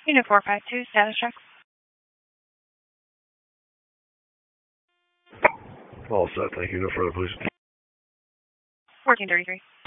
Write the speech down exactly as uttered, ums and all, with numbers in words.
Unit four five two, status check. All set, thank you. No further, please. fourteen thirty-three.